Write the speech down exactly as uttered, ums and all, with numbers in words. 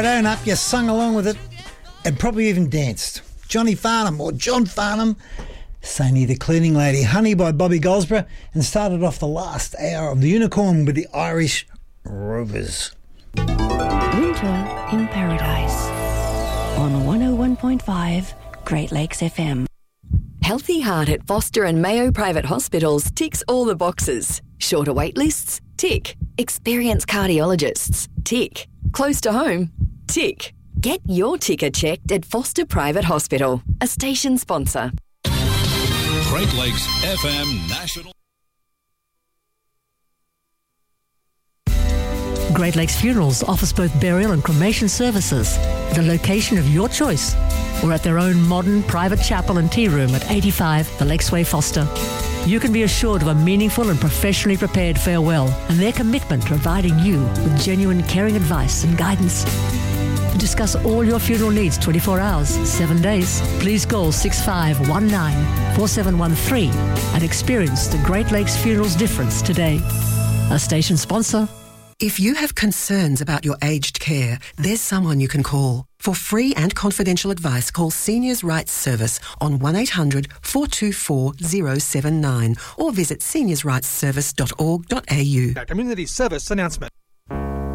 Own up, you sung along with it and probably even danced. Johnny Farnham or John Farnham, Saini the Cleaning Lady, Honey by Bobby Goldsborough, and started off the last hour of the Unicorn with the Irish Rovers. Winter in Paradise on one oh one point five Great Lakes F M. Healthy Heart at Foster and Mayo Private Hospitals ticks all the boxes. Shorter wait lists? Tick. Experienced cardiologists? Tick. Close to home? Tick. Get your ticker checked at Foster Private Hospital, a station sponsor. Great Lakes F M National. Great Lakes Funerals offers both burial and cremation services at a location of your choice or at their own modern private chapel and tea room at eighty-five The Lakesway, Foster. You can be assured of a meaningful and professionally prepared farewell and their commitment to providing you with genuine caring advice and guidance. To discuss all your funeral needs twenty-four hours, seven days, please call six five one nine, four seven one three and experience the Great Lakes Funerals difference today. A station sponsor. If you have concerns about your aged care, there's someone you can call. For free and confidential advice, call Seniors Rights Service on one eight hundred, four two four, zero seven nine or visit seniors rights service dot org dot a u. Community service announcement.